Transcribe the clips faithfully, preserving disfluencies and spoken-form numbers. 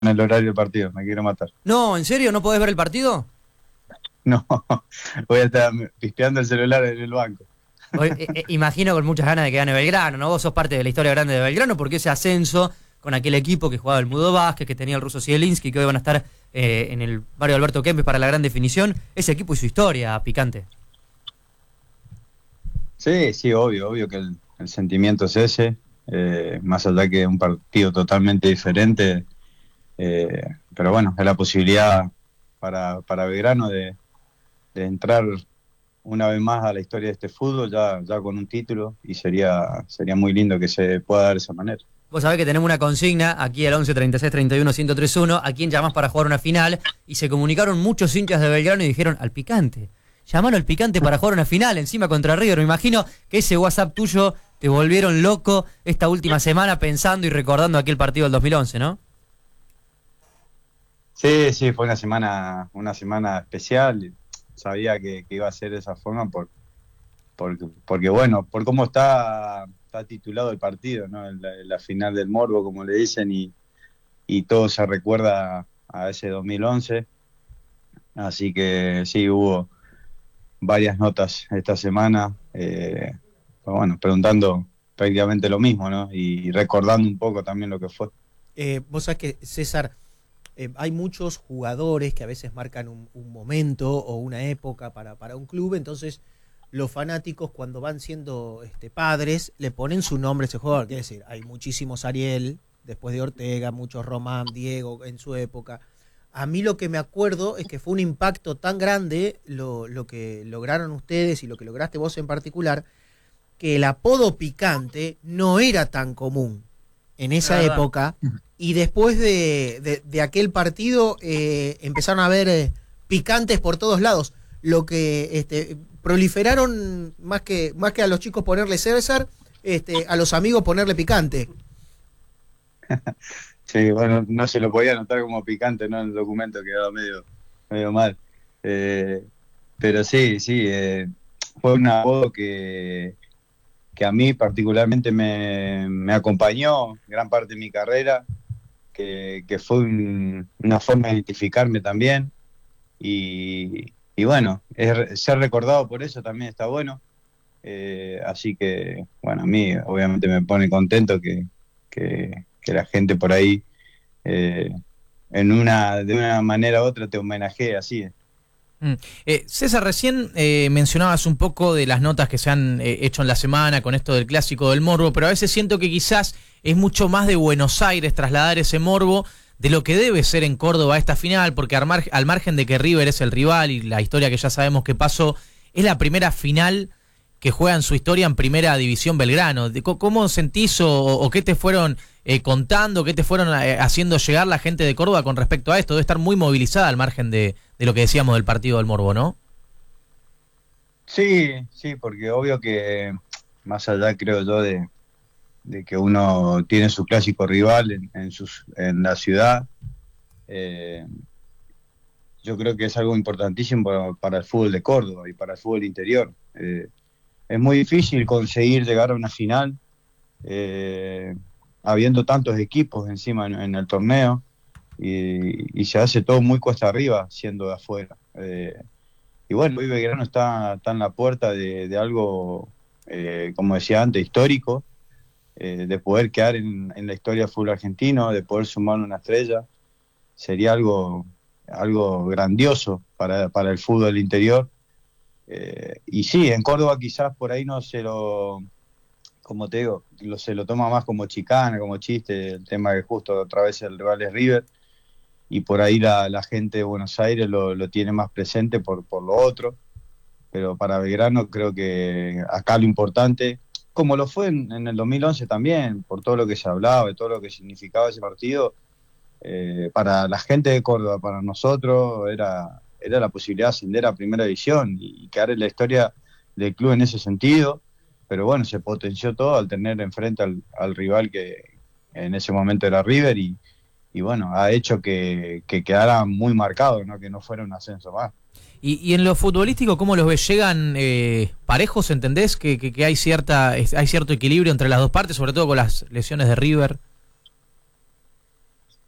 el horario del partido, me quiero matar. No, ¿en serio? ¿No podés ver el partido? No, voy a estar pispeando el celular en el banco. Hoy, eh, eh, imagino con muchas ganas de que gane Belgrano, ¿no? Vos sos parte de la historia grande de Belgrano porque ese ascenso con aquel equipo que jugaba el Mudo Vázquez, que tenía el ruso Zielinski, que hoy van a estar eh, en el barrio Alberto Kempes para la gran definición, ese equipo y su historia, Picante. Sí, sí, obvio, obvio que el, el sentimiento es ese, eh, más allá que un partido totalmente diferente, eh, pero bueno, es la posibilidad para, para Belgrano de, de entrar una vez más a la historia de este fútbol, ya, ya con un título, y sería, sería muy lindo que se pueda dar de esa manera. Vos sabés que tenemos una consigna aquí al once treinta y seis treinta y uno ciento treinta y uno, a quién llamás para jugar una final, y se comunicaron muchos hinchas de Belgrano y dijeron al Picante. Llamalo al Picante para jugar una final encima contra River. Me imagino que ese WhatsApp tuyo te volvieron loco esta última semana pensando y recordando aquel partido del dos mil once, ¿no? Sí, sí, fue una semana, una semana especial. Sabía que, que iba a ser de esa forma por, por, porque bueno, por cómo está, está titulado el partido, ¿no? La, la final del Morbo, como le dicen, y, y todo se recuerda a ese dos mil once. Así que sí, hubo varias notas esta semana, eh, bueno, preguntando prácticamente lo mismo, ¿no? Y recordando un poco también lo que fue. Eh, vos sabés que, César, eh, hay muchos jugadores que a veces marcan un, un momento o una época para, para un club, entonces los fanáticos cuando van siendo este, padres le ponen su nombre a ese jugador. Quiere decir, hay muchísimos Ariel, después de Ortega, muchos Román, Diego en su época. A mí lo que me acuerdo es que fue un impacto tan grande lo, lo que lograron ustedes y lo que lograste vos en particular, que el apodo Picante no era tan común en esa época, y después de, de, de aquel partido eh, empezaron a haber eh, picantes por todos lados, lo que este, proliferaron más que, más que a los chicos ponerle César, este, a los amigos ponerle Picante. Sí, bueno, no se lo podía anotar como Picante, ¿no? En el documento quedaba medio, medio mal. Eh, pero sí, sí, eh, fue un apodo que, que a mí particularmente me, me acompañó gran parte de mi carrera, que, que fue un, una forma de identificarme también. Y, y bueno, es, ser recordado por eso también está bueno. Eh, así que, bueno, a mí obviamente me pone contento que, que, que la gente por ahí, eh, en una de una manera u otra, te homenajee así. Mm. Eh, César, recién eh, mencionabas un poco de las notas que se han eh, hecho en la semana con esto del clásico del Morbo, pero a veces siento que quizás es mucho más de Buenos Aires trasladar ese Morbo de lo que debe ser en Córdoba esta final, porque al, mar al margen de que River es el rival y la historia que ya sabemos que pasó, es la primera final que juega en su historia en Primera División Belgrano. ¿Cómo sentís o, o qué te fueron eh, contando, qué te fueron eh, haciendo llegar la gente de Córdoba con respecto a esto? Debe estar muy movilizada al margen de, de lo que decíamos del partido del Morbo, ¿no? Sí, sí, porque obvio que más allá, creo yo, de, de que uno tiene su clásico rival en, en, sus, en la ciudad, eh, yo creo que es algo importantísimo para, para el fútbol de Córdoba y para el fútbol interior. Eh, es muy difícil conseguir llegar a una final, eh, habiendo tantos equipos encima en, en el torneo, y, y se hace todo muy cuesta arriba siendo de afuera. Eh, y bueno, hoy Belgrano está, está en la puerta de, de algo, eh, como decía antes, histórico, eh, de poder quedar en, en la historia del fútbol argentino, de poder sumar una estrella. Sería algo, algo grandioso para, para el fútbol interior. Eh, y sí, en Córdoba quizás por ahí no se lo, como te digo, lo, se lo toma más como chicana, como chiste, el tema que justo otra vez el rival es River, y por ahí la, la gente de Buenos Aires lo, lo tiene más presente por, por lo otro. Pero para Belgrano creo que acá lo importante, como lo fue en, en el dos mil once también, por todo lo que se hablaba, de todo lo que significaba ese partido, eh, para la gente de Córdoba, para nosotros, era, era la posibilidad de ascender a Primera División y, y quedar en la historia del club en ese sentido. Pero bueno, se potenció todo al tener enfrente al, al rival que en ese momento era River, y, y bueno, ha hecho que, que quedara muy marcado, ¿no? Que no fuera un ascenso más. Y, y en lo futbolístico, ¿cómo los ves? ¿Llegan eh, parejos, entendés? Que, que, que hay cierta hay cierto equilibrio entre las dos partes, sobre todo con las lesiones de River.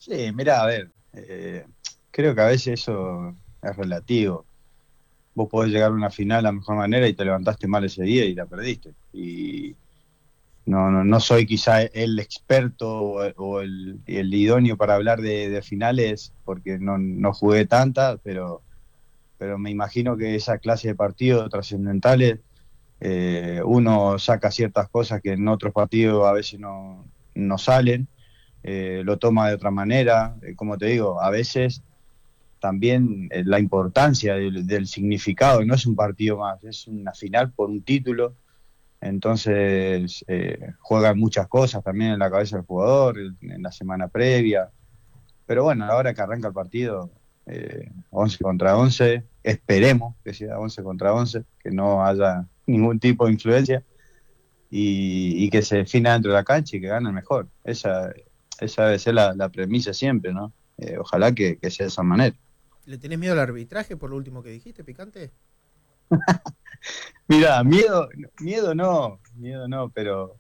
Sí, mirá, a ver, eh, creo que a veces eso es relativo. Vos podés llegar a una final de la mejor manera y te levantaste mal ese día y la perdiste. Y no, no, no soy quizá el experto o, o el, el idóneo para hablar de, de finales porque no, no jugué tanta, pero, pero me imagino que esa clase de partidos trascendentales eh, uno saca ciertas cosas que en otros partidos a veces no, no salen, eh, lo toma de otra manera, eh, como te digo, a veces también eh, la importancia del, del significado, no es un partido más, es una final por un título, entonces eh, juegan muchas cosas también en la cabeza del jugador, en, en la semana previa, pero bueno, a la hora que arranca el partido, eh, once contra once, esperemos que sea once contra once, que no haya ningún tipo de influencia, y, y que se defina dentro de la cancha y que gane el mejor. Esa, esa debe ser la, la premisa siempre, ¿no? Eh, ojalá que, que sea de esa manera. ¿Le tenés miedo al arbitraje por lo último que dijiste, Picante? Mira, miedo, miedo no, miedo no, pero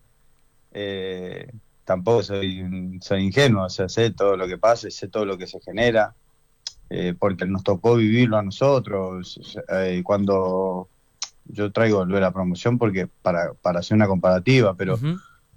eh, tampoco soy, soy ingenuo, o sea, sé todo lo que pasa, sé todo lo que se genera, eh, porque nos tocó vivirlo a nosotros, eh, cuando yo traigo lo de la promoción porque para, para hacer una comparativa, pero Uh-huh.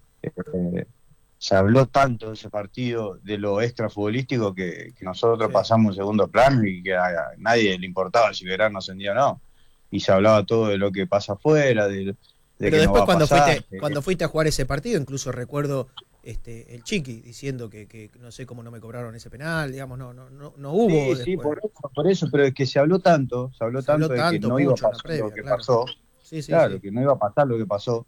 eh, se habló tanto de ese partido, de lo extrafutbolístico, que, que nosotros Sí. pasamos en segundo plano y que a, a nadie le importaba si Belgrano ascendía o no. Y se hablaba todo de lo que pasa afuera, de, de Pero que no después va a cuando pasar, fuiste que- cuando fuiste a jugar ese partido, incluso recuerdo este el Chiqui diciendo que, que no sé cómo no me cobraron ese penal, digamos, no no no, no hubo Sí, después. sí, por eso, por eso, pero es que se habló tanto, se habló Se habló tanto de que tanto, no iba a mucho en la pasar previa, lo que claro. pasó, Sí, sí, claro, sí. que no iba a pasar lo que pasó,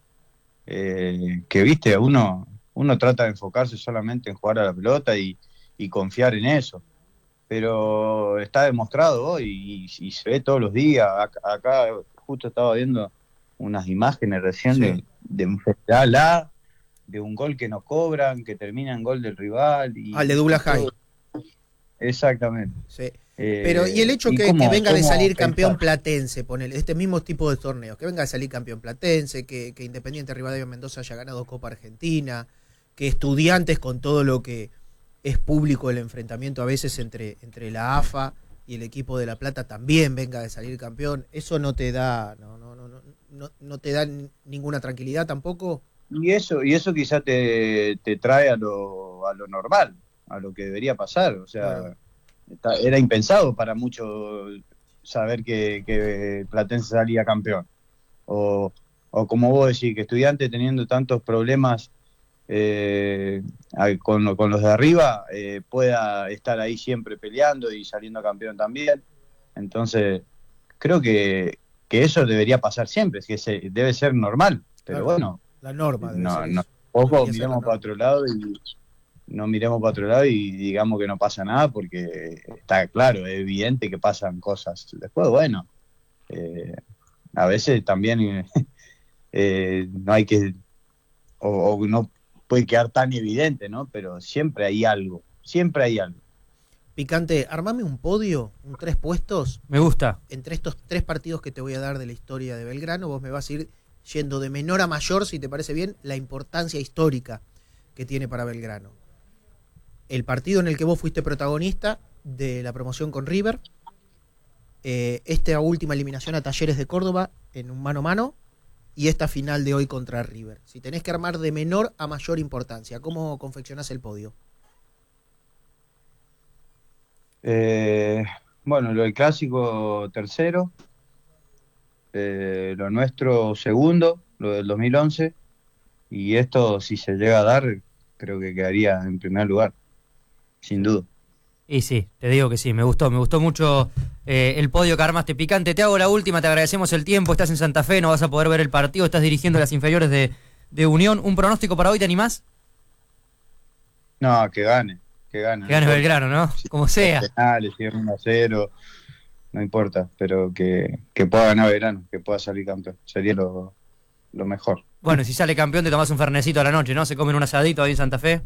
eh, que viste, uno, uno trata de enfocarse solamente en jugar a la pelota y, y confiar en eso, pero está demostrado hoy y, y se ve todos los días. Acá, acá justo estaba viendo unas imágenes recién Sí. de, de un festival A, de un gol que no cobran, que termina en gol del rival. Y, Al de Douglas y todo- High. Exactamente. Sí. Eh, Pero, y el hecho y que, cómo- que venga de cómo salir campeón pensar. platense, ponele, este mismo tipo de torneos, que venga de salir campeón platense, que, que Independiente Rivadavia Mendoza haya ganado Copa Argentina, que Estudiantes con todo lo que es público el enfrentamiento a veces entre, entre la A F A y el equipo de La Plata también venga de salir campeón, eso no te da, no, no, no, no, no, no te da ninguna tranquilidad tampoco. Y eso, y eso quizá te, te trae a lo, a lo normal, a lo que debería pasar. O sea, Claro. está- era impensado para muchos saber que, que Platense salía campeón. O, o como vos decís, que Estudiante teniendo tantos problemas eh, a- con, lo- con los de arriba, eh, pueda estar ahí siempre peleando y saliendo campeón también. Entonces, creo que, que eso debería pasar siempre, que se, debe ser normal. Pero Claro. bueno, La norma debe no, ser no, eso. poco Debería ser la miremos norma. para otro lado y no miremos para otro lado y digamos que no pasa nada porque está claro, es evidente que pasan cosas. Después, bueno, eh, a veces también eh, eh, no hay que, o, o no puede quedar tan evidente, ¿no? Pero siempre hay algo, siempre hay algo. Picante, armame un podio, un tres puestos, Me gusta. entre estos tres partidos que te voy a dar de la historia de Belgrano, vos me vas a ir yendo de menor a mayor, si te parece bien, la importancia histórica que tiene para Belgrano. El partido en el que vos fuiste protagonista de la promoción con River, eh, esta última eliminación a Talleres de Córdoba en un mano a mano, y esta final de hoy contra River. Si tenés que armar de menor a mayor importancia, ¿cómo confeccionás el podio? Eh, bueno, lo del clásico tercero, eh, lo nuestro segundo, lo del dos mil once, y esto si se llega a dar, creo que quedaría en primer lugar, sin duda. Y sí, te digo que sí, me gustó, me gustó mucho eh, el podio que armaste. Picante, te hago la última, te agradecemos el tiempo, estás en Santa Fe, no vas a poder ver el partido, estás dirigiendo las inferiores de, de Unión. ¿Un pronóstico para hoy, te animás? No, que gane, que gane. Que gane no Belgrano, ¿no? importa. Como sea. Penales, si es uno a cero, no importa, pero que, que pueda ganar Belgrano, que pueda salir campeón, sería lo, lo mejor. Bueno, si sale campeón te tomás un fernecito a la noche, ¿no? Se comen un asadito ahí en Santa Fe.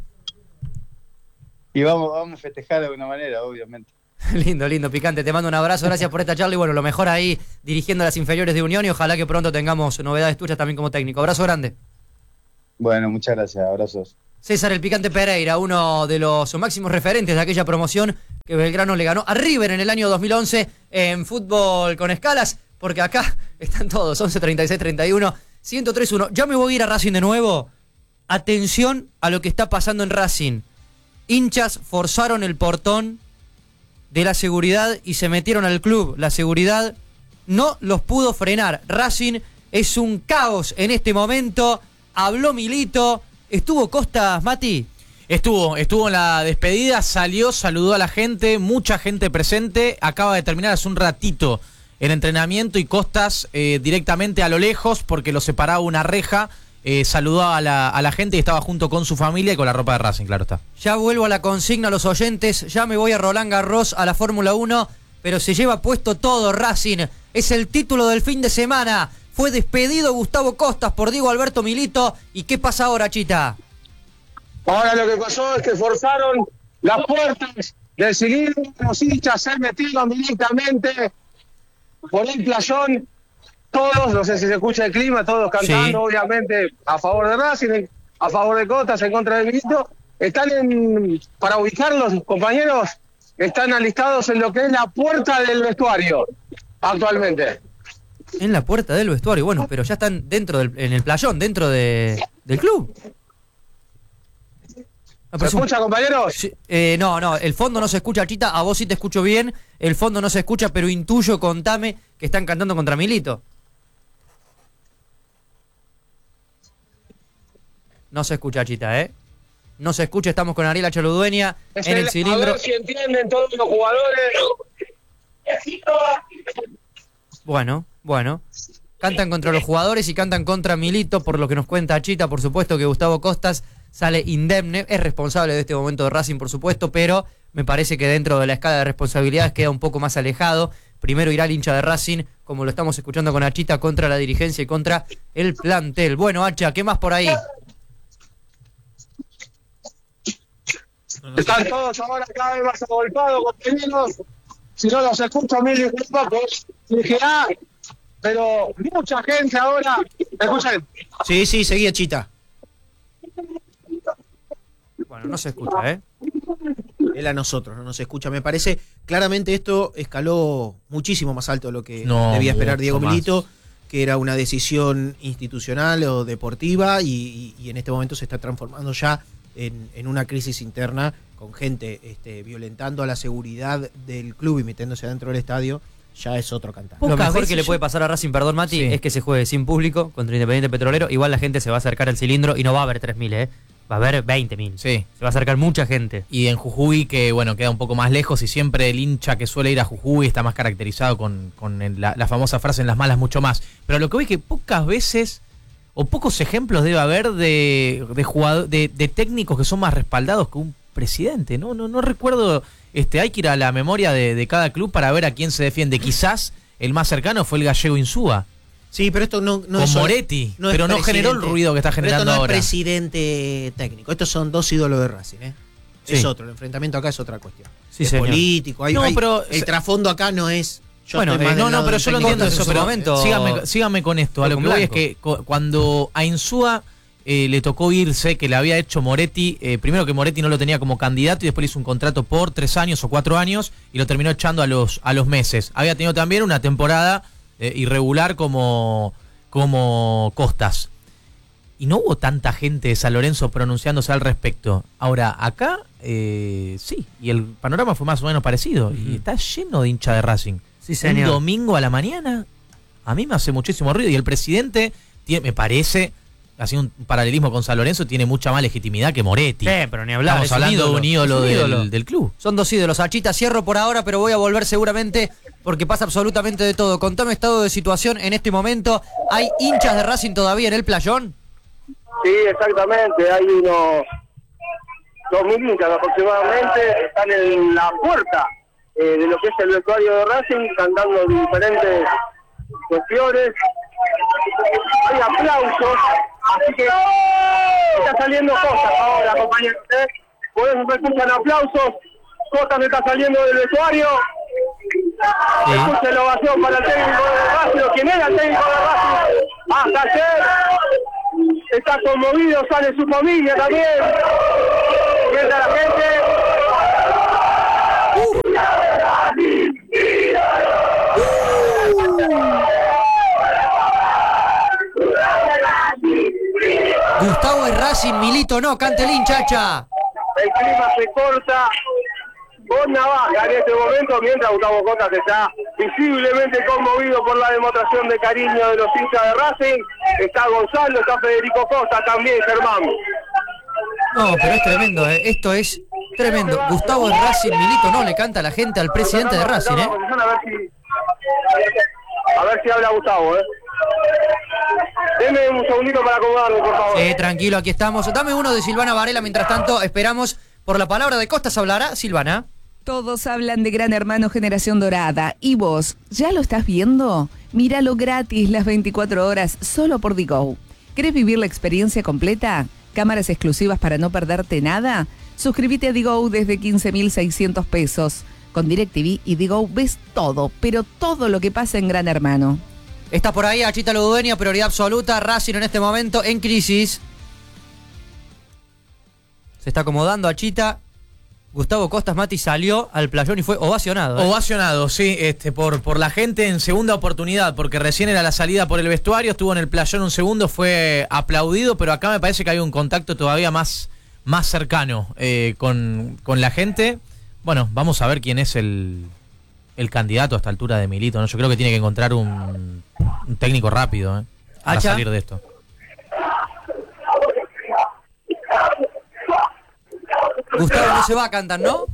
Y vamos, vamos a festejar de alguna manera, obviamente. Lindo, lindo, Picante, te mando un abrazo, gracias por esta charla y bueno, lo mejor ahí dirigiendo las inferiores de Unión y ojalá que pronto tengamos novedades tuyas también como técnico. Abrazo grande. Bueno, muchas gracias, abrazos. César El Picante Pereira, uno de los máximos referentes de aquella promoción que Belgrano le ganó a River en el año dos mil once en fútbol con escalas, porque acá están todos, once treinta y seis treinta y uno, ciento tres uno. Ya me voy a ir a Racing de nuevo. Atención a lo que está pasando en Racing. Hinchas forzaron el portón de la seguridad y se metieron al club. La seguridad no los pudo frenar. Racing es un caos en este momento. Habló Milito. ¿Estuvo Costas, Mati? Estuvo, estuvo en la despedida, salió, saludó a la gente, mucha gente presente. Acaba de terminar hace un ratito el entrenamiento y Costas eh, directamente a lo lejos, porque lo separaba una reja, eh, saludó a la, a la gente y estaba junto con su familia y con la ropa de Racing, claro está. Ya vuelvo a la consigna a los oyentes, ya me voy a Roland Garros, a la Fórmula uno, pero se lleva puesto todo Racing. Es el título del fin de semana. Fue despedido Gustavo Costas por Diego Alberto Milito. ¿Y qué pasa ahora, Chita? Ahora lo que pasó es que forzaron las puertas del cilindro, los hinchas se metieron directamente por el playón, todos, no sé si se escucha el clima, todos cantando, sí, obviamente a favor de Racing, a favor de Costas, en contra del Milito. Están en, para ubicarlos, compañeros, están alistados en lo que es la puerta del vestuario actualmente. En la puerta del vestuario, bueno, pero ya están dentro del, en el playón, dentro de, del club. ¿Se escucha, compañeros? Sí, eh, no, no, el fondo no se escucha, Chita, a vos sí te escucho bien, el fondo no se escucha, pero intuyo, contame, que están cantando contra Milito. No se escucha, Chita, ¿eh? No se escucha, estamos con Ariela Choludueña es en el, el cilindro. A ver si entienden todos los jugadores. Bueno, bueno. Cantan contra los jugadores y cantan contra Milito, por lo que nos cuenta Chita. Por supuesto que Gustavo Costas sale indemne, es responsable de este momento de Racing, por supuesto, pero me parece que dentro de la escala de responsabilidades queda un poco más alejado. Primero irá el hincha de Racing, como lo estamos escuchando con Achita, contra la dirigencia y contra el plantel. Bueno, Hacha, ¿qué más por ahí? Están todos ahora cada vez más agolpados, compañeros. Si no los escucho, mil disculpas, pues dije, ah, pero mucha gente ahora. ¿Escuchan? Sí, sí, seguía, Chita. Bueno, no se escucha, ¿eh? Él a nosotros, no nos escucha. Me parece, claramente esto escaló muchísimo más alto de lo que no, debía esperar Diego más. Milito, que era una decisión institucional o deportiva, y, y, y en este momento se está transformando ya en, en una crisis interna, con gente este, violentando a la seguridad del club y metiéndose dentro del estadio. Ya es otro cantar. Lo mejor que le puede pasar a Racing, perdón, Mati, sí, es que se juegue sin público contra Independiente Petrolero. Igual la gente se va a acercar al cilindro y no va a haber tres mil, ¿eh? Va a haber veinte mil. Sí. Se va a acercar mucha gente. Y en Jujuy, que bueno, queda un poco más lejos, y siempre el hincha que suele ir a Jujuy está más caracterizado con, con el, la, la famosa frase en las malas mucho más. Pero lo que voy es que pocas veces o pocos ejemplos debe haber de, de, jugador, de, de técnicos que son más respaldados que un presidente. No, no, no recuerdo, este, hay que ir a la memoria de, de cada club para ver a quién se defiende. Quizás el más cercano fue el gallego Insúa. Sí, pero esto no, no con es Moretti, no pero es no generó el ruido que está generando pero esto no ahora. Es presidente técnico. Estos son dos ídolos de Racing, ¿eh? Sí. Es otro, el enfrentamiento acá es otra cuestión. Sí, es señor. Político, hay, no, hay, pero el trasfondo acá no es. Yo bueno, estoy más eh, del no, lado no, pero del yo lo técnico. entiendo eso, en su pero momento, síganme, síganme con esto. A lo que voy es que cu- cuando a Insúa eh, le tocó irse, que le había hecho Moretti, eh, primero que Moretti no lo tenía como candidato y después le hizo un contrato por tres años o cuatro años y lo terminó echando a los, a los meses. Había tenido también una temporada eh, irregular como, como Costas. Y no hubo tanta gente de San Lorenzo pronunciándose al respecto. Ahora, acá, eh, sí, y el panorama fue más o menos parecido. Uh-huh. Y está lleno de hincha de Racing. Sí, señor. Un domingo a la mañana, a mí me hace muchísimo ruido. Y el presidente, tiene, me parece, haciendo un paralelismo con San Lorenzo, tiene mucha más legitimidad que Moretti. Sí, pero ni hablar. Estamos hablando de un ídolo, un ídolo del, del club. Son dos ídolos. Achita, cierro por ahora, pero voy a volver seguramente porque pasa absolutamente de todo. Contame estado de situación en este momento. ¿Hay hinchas de Racing todavía en el playón? Sí, exactamente. Hay unos dos mil hinchas aproximadamente. Están en la puerta eh, de lo que es el vestuario de Racing, cantando diferentes cuestiones. Hay aplausos, así que está saliendo cosas ahora, compañeros. ¿eh? Por eso se escuchan aplausos. Cosas me está saliendo del vestuario. Sí. Escucha la ovación para el técnico de Racing. ¿Quién era el técnico de Racing? Hasta ayer. está conmovido, sale su familia también. Mientras la gente... Gustavo es Racing, Milito no, Cantelín, chacha. El clima se corta con navaja en este momento, mientras Gustavo Costas está visiblemente conmovido por la demostración de cariño de los hinchas de Racing. Está Gonzalo, está Federico Costa también, Germán. No, pero es tremendo, ¿eh? Esto es tremendo. Gustavo es Racing, Milito no, le canta a la gente al presidente de Racing, ¿eh? A ver si, a ver si habla Gustavo, ¿eh? Deme un segundito para acomodarlo, por favor. Sí, tranquilo, aquí estamos. Dame uno de Silvana Varela, mientras tanto esperamos por la palabra de Costas. ¿Hablará Silvana? Todos hablan de Gran Hermano Generación Dorada. ¿Y vos, ya lo estás viendo? Míralo gratis las veinticuatro horas solo por Digo. ¿Querés vivir la experiencia completa? ¿Cámaras exclusivas para no perderte nada? Suscríbete a Digo desde quince mil seiscientos pesos. Con DirecTV y Digo ves todo, pero todo lo que pasa en Gran Hermano. Está por ahí Achita Ludueña, prioridad absoluta. Racing en este momento en crisis. Se está acomodando Achita. Gustavo Costas, Mati, salió al playón y fue ovacionado. ¿eh? Ovacionado, sí, este, por, por la gente en segunda oportunidad, porque recién era la salida por el vestuario, estuvo en el playón un segundo, fue aplaudido, pero acá me parece que hay un contacto todavía más, más cercano eh, con, con la gente. Bueno, vamos a ver quién es el, el candidato a esta altura de Milito, ¿no? Yo creo que tiene que encontrar un, un técnico rápido ¿eh? para Hacha. salir de esto. Gustavo no se va a cantar, ¿no?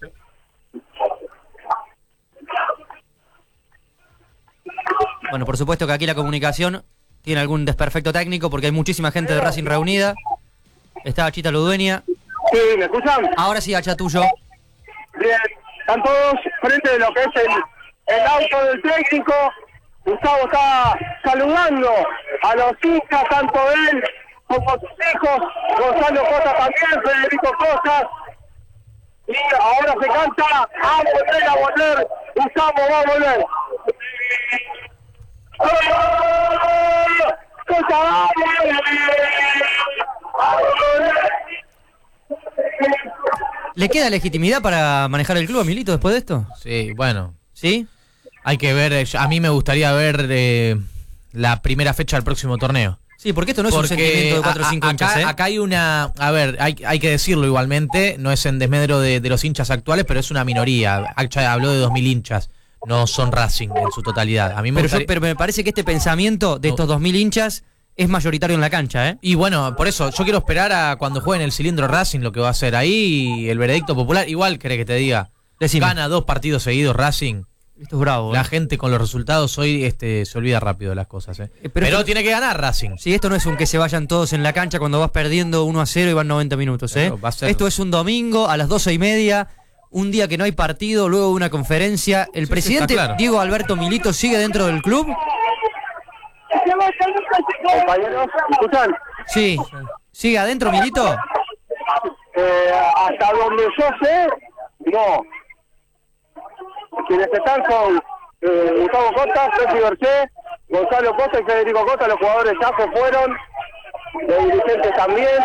Bueno, por supuesto que aquí la comunicación tiene algún desperfecto técnico porque hay muchísima gente de Racing reunida. Está Achita Ludueña. Sí, ¿me escuchan? Ahora sí, Hacha, tuyo. Bien, están todos frente de lo que es el, el auto del técnico. Gustavo está saludando a los hinchas, tanto él como sus hijos, Gonzalo Costa también, Federico Costas. Y ahora se canta, a volver, a volver, Gustavo va a volver. Costa va a volver. ¿Le queda legitimidad para manejar el club a Milito después de esto? Sí, bueno. ¿Sí? Hay que ver, eh, a mí me gustaría ver eh, la primera fecha del próximo torneo. Sí, porque esto no es un sentimiento de cuatro o cinco hinchas, acá, ¿eh? acá hay una, a ver, hay, hay que decirlo igualmente, no es en desmedro de, de los hinchas actuales, pero es una minoría. Hacha habló de dos mil hinchas, no son Racing en su totalidad. A mí me Pero, gustaría- yo- pero me parece que este pensamiento de No. estos dos mil hinchas es mayoritario en la cancha, ¿eh? Y bueno, por eso, yo quiero esperar a cuando jueguen el cilindro Racing lo que va a hacer ahí, y el veredicto popular. Igual, querés que te diga, Decime. gana dos partidos seguidos Racing. Esto es bravo, ¿eh? La gente con los resultados hoy este, se olvida rápido de las cosas. ¿eh? Eh, Pero, pero esto- tiene que ganar Racing. Sí, esto no es un que se vayan todos en la cancha cuando vas perdiendo uno a cero y van noventa minutos, ¿eh? Claro, va a ser- Esto es un domingo a las doce y media, un día que no hay partido, luego una conferencia. El Sí, presidente sí, está claro. Diego Alberto Milito sigue dentro del club. Compañeros, ¿escuchan? Sí. ¿Sigue adentro Milito? Eh, hasta donde yo sé, no. Quienes están son eh, Gustavo Costa, Ceci Bercé, Gonzalo Costa y Federico Costa. Los jugadores ya se fueron, los dirigentes también.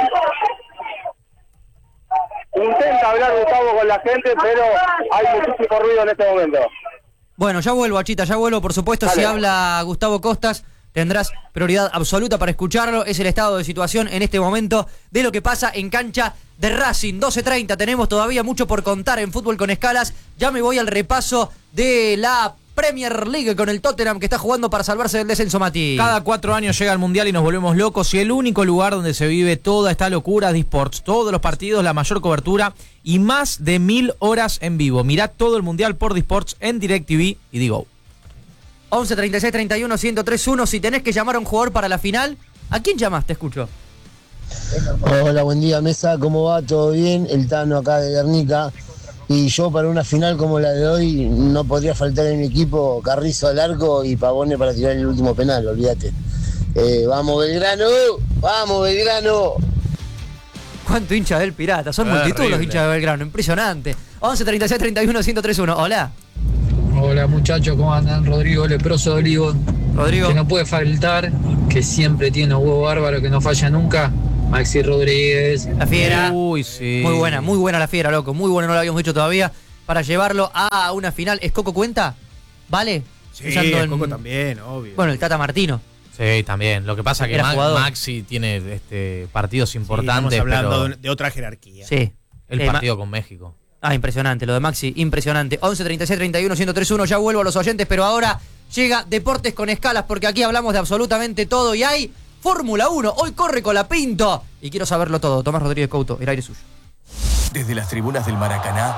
Intenta hablar Gustavo con la gente, pero hay muchísimo ruido en este momento. Bueno, ya vuelvo, Achita, ya vuelvo, por supuesto. Si Dale. habla Gustavo Costas, tendrás prioridad absoluta para escucharlo. Es el estado de situación en este momento de lo que pasa en cancha de Racing. doce treinta, tenemos todavía mucho por contar en Fútbol con Escalas. Ya me voy al repaso de la Premier League con el Tottenham que está jugando para salvarse del descenso, Mati. Cada cuatro años llega al Mundial y nos volvemos locos. Y el único lugar donde se vive toda esta locura es Disports. Todos los partidos, la mayor cobertura y más de mil horas en vivo. Mirá todo el Mundial por Disports en DirecTV y Digo. once treinta y seis treinta y uno ciento tres uno. Si tenés que llamar a un jugador para la final, ¿a quién llamás? Te escucho. Hola, buen día, mesa, ¿cómo va? ¿Todo bien? El Tano acá de Guernica. Y yo para una final como la de hoy no podría faltar en mi equipo Carrizo al arco y Pavone para tirar el último penal, olvídate. Eh, ¡Vamos Belgrano! ¡Vamos Belgrano! ¿Cuánto hincha del Pirata? Son multitud Terrible. los hinchas de Belgrano, impresionante. once treinta y seis treinta y uno ciento tres uno. Hola, Hola muchachos, ¿cómo andan? Rodrigo Leproso de Olivo. Rodrigo. Que no puede faltar que siempre tiene un huevo bárbaro que no falla nunca, Maxi Rodríguez. La Fiera. Uy, sí. Muy buena, muy buena la Fiera, loco. Muy buena, no lo habíamos dicho todavía. Para llevarlo a una final. ¿Es Coco cuenta? ¿Vale? Sí, Pensando en- Coco también, obvio. Bueno, el Tata Martino. Sí, también. Lo que pasa es que Era Ma- jugador. Maxi tiene este, partidos Sí, importantes, estamos hablando pero de, de otra jerarquía. Sí. el Eh, Ma- partido con México. Ah, impresionante, lo de Maxi, impresionante. once, treinta y seis, treinta y uno, ciento tres uno, ya vuelvo a los oyentes, pero ahora llega Deportes con Escalas, porque aquí hablamos de absolutamente todo y hay Fórmula uno. Hoy corre Colapinto y quiero saberlo todo. Tomás Rodríguez Couto, el aire suyo. Desde las tribunas del Maracaná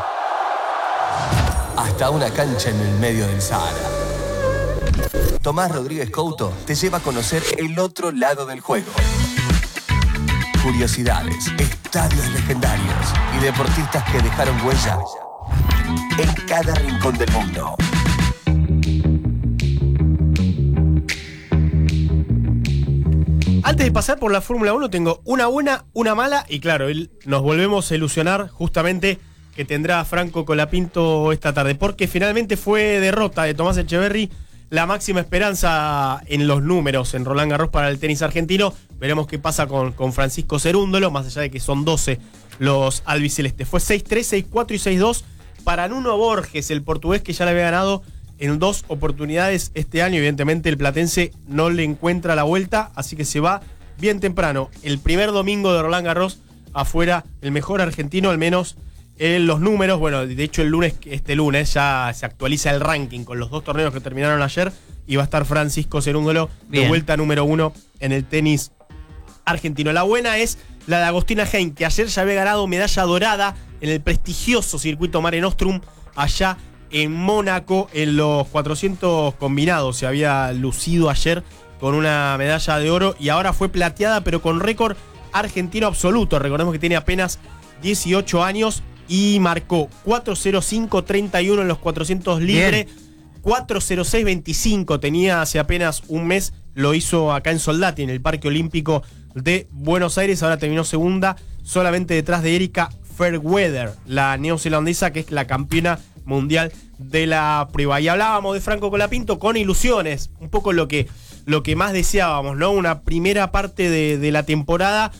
hasta una cancha en el medio del Sahara. Tomás Rodríguez Couto te lleva a conocer el otro lado del juego. Curiosidades, estadios legendarios y deportistas que dejaron huella en cada rincón del mundo. Antes de pasar por la Fórmula uno tengo una buena, una mala y claro, el- nos volvemos a ilusionar justamente que tendrá Franco Colapinto esta tarde, porque finalmente fue derrota de Tomás Echeverry, la máxima esperanza en los números en Roland Garros para el tenis argentino. Veremos qué pasa con, con Francisco Cerúndolo, más allá de que son doce los albicelestes. Fue seis tres, seis cuatro y seis dos para Nuno Borges, el portugués que ya le había ganado en dos oportunidades este año. Evidentemente el platense no le encuentra la vuelta, así que se va bien temprano. El primer domingo de Roland Garros afuera el mejor argentino, al menos en los números. Bueno, de hecho el lunes, este lunes ya se actualiza el ranking con los dos torneos que terminaron ayer y va a estar Francisco Cerúndolo de Bien. vuelta número uno en el tenis argentino. La buena es la de Agostina Heim, que ayer ya había ganado medalla dorada en el prestigioso circuito Mare Nostrum allá en Mónaco en los cuatrocientos combinados. Se había lucido ayer con una medalla de oro y ahora fue plateada, pero con récord argentino absoluto. Recordemos que tiene apenas dieciocho años y marcó cuatro cero cinco treinta y uno en los cuatrocientos libre. cuatro cero seis veinticinco tenía hace apenas un mes, lo hizo acá en Soldati, en el Parque Olímpico de Buenos Aires. Ahora terminó segunda, solamente detrás de Erika Fairweather, la neozelandesa, que es la campeona mundial de la prueba. Y hablábamos de Franco Colapinto con ilusiones, un poco lo que, lo que más deseábamos, ¿no? Una primera parte de, de la temporada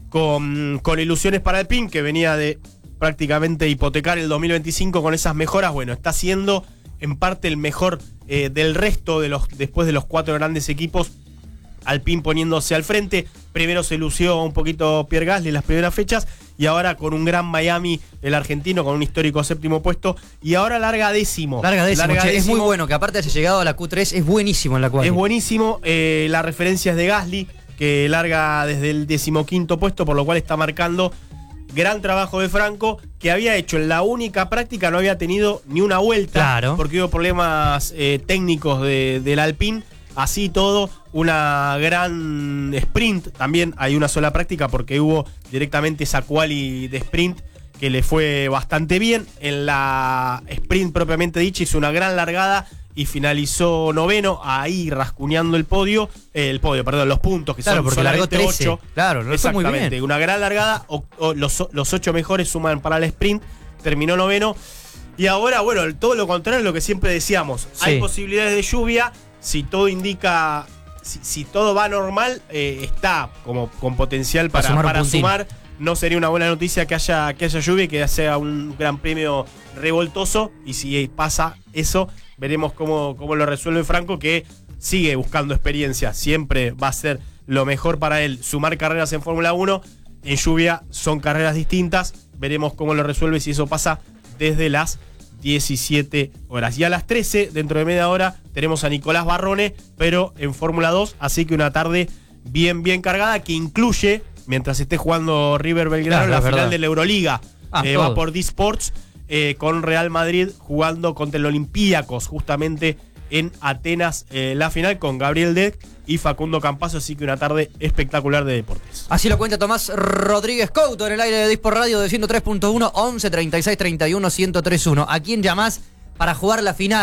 con, con ilusiones para el P I N, que venía de prácticamente hipotecar el dos mil veinticinco con esas mejoras. Bueno, está siendo en parte el mejor eh, del resto de los, después de los cuatro grandes equipos. Alpine poniéndose al frente. Primero se lució un poquito Pierre Gasly en las primeras fechas y ahora con un gran Miami el argentino con un histórico séptimo puesto y ahora larga décimo. Larga décimo, Larga che, es décimo. muy bueno, que aparte haya llegado a la Q tres, es buenísimo en la cual. Es buenísimo. Eh, la referencia es de Gasly, que larga desde el decimoquinto puesto, por lo cual está marcando gran trabajo de Franco, que había hecho en la única práctica, no había tenido ni una vuelta, Claro. porque hubo problemas eh, técnicos de, del Alpine. Así todo, una gran sprint. También hay una sola práctica porque hubo directamente esa quali de sprint que le fue bastante bien. En la sprint propiamente dicha hizo una gran largada y finalizó noveno, ahí rascuñando el podio, eh, el podio, perdón, los puntos, que Claro, son porque largó solamente trece. ocho. Claro, lo hizo muy Exactamente, bien. una gran largada, o, o los, los ocho mejores suman para el sprint, terminó noveno. Y ahora, bueno, todo lo contrario de lo que siempre decíamos, Sí. hay posibilidades de lluvia. Si todo indica, si, si todo va normal, eh, está como con potencial para, Para sumar un para puntín. sumar. No sería una buena noticia que haya, que haya lluvia y que sea un gran premio revoltoso. Y si pasa eso, veremos cómo, cómo lo resuelve Franco, que sigue buscando experiencia. Siempre va a ser lo mejor para él sumar carreras en Fórmula uno. En lluvia son carreras distintas. Veremos cómo lo resuelve si eso pasa desde las diecisiete horas. Y a las trece, dentro de media hora, tenemos a Nicolás Barrone, pero en Fórmula dos, así que una tarde bien, bien cargada, que incluye, mientras esté jugando River Belgrano, Claro, la es final verdad. de la Euroliga. Ah, Eh, todo. va por D-Sports, eh, con Real Madrid jugando contra el Olympiacos, justamente en Atenas, eh, la final, con Gabriel Deck y Facundo Campazzo, así que una tarde espectacular de deportes. Así lo cuenta Tomás Rodríguez Couto en el aire de Dispor Radio de ciento tres punto uno, once, treinta y seis, treinta y uno, ciento tres uno. ¿A quién llamás para jugar la final?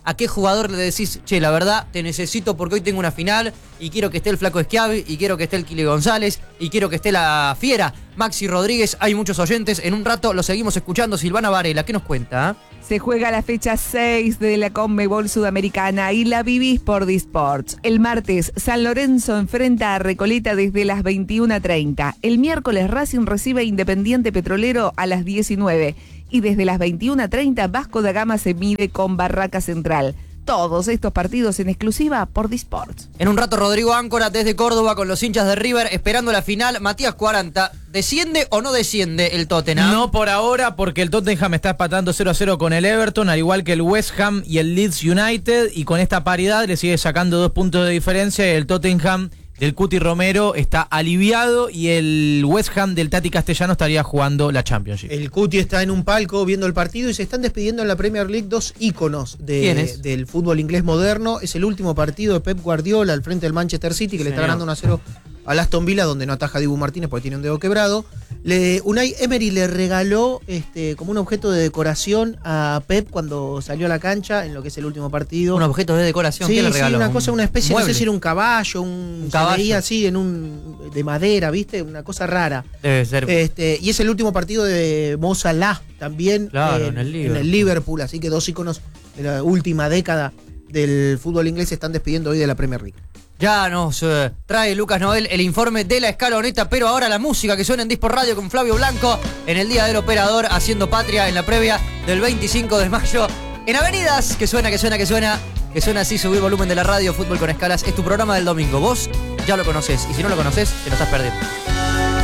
¿A qué jugador le decís, che, la verdad, te necesito porque hoy tengo una final y quiero que esté el Flaco Schiavi y quiero que esté el Kili González y quiero que esté la Fiera, Maxi Rodríguez? Hay muchos oyentes. En un rato lo seguimos escuchando. Silvana Varela, ¿qué nos cuenta? ¿Eh? Se juega la fecha seis de la Conmebol Sudamericana y la vivís por Disports. El martes, San Lorenzo enfrenta a Recoleta desde las veintiuna treinta. El miércoles, Racing recibe a Independiente Petrolero a las diecinueve. Y desde las veintiuna treinta, Vasco da Gama se mide con Barraca Central. Todos estos partidos en exclusiva por Disports. En un rato, Rodrigo Áncora desde Córdoba con los hinchas de River esperando la final. Matías cuarenta, ¿desciende o no desciende el Tottenham? No por ahora, porque el Tottenham está empatando cero a cero con el Everton, al igual que el West Ham y el Leeds United, y con esta paridad le sigue sacando dos puntos de diferencia. El Tottenham del Cuti Romero está aliviado y el West Ham del Tati Castellano estaría jugando la Championship. El Cuti está en un palco viendo el partido y se están despidiendo en la Premier League dos íconos de, del fútbol inglés moderno. Es el último partido de Pep Guardiola al frente del Manchester City, que le está ganando uno a cero al Aston Villa, donde no ataja Dibu Martínez porque tiene un dedo quebrado. Le, Unai Emery le regaló este, como un objeto de decoración a Pep cuando salió a la cancha en lo que es el último partido. ¿Un objeto de decoración? Sí, ¿Qué le sí, regaló? una cosa, una especie, ¿Mueble? no sé si era un caballo, un, un se caballo. veía así en un de madera, ¿viste? Una cosa rara. Debe ser. Este, y es el último partido de Mo Salah también Claro, en, en el Liverpool. en el Liverpool, así que dos íconos de la última década del fútbol inglés se están despidiendo hoy de la Premier League. Ya nos eh, trae Lucas Noel el informe de la escaloneta, pero ahora la música que suena en Disport Radio con Flavio Blanco en el Día del Operador, haciendo patria en la previa del veinticinco de mayo en Avenidas. Que suena, que suena, que suena, que suena así, subir volumen de la radio. Fútbol con Escalas es tu programa del domingo. Vos ya lo conocés y si no lo conocés, te lo estás perdiendo.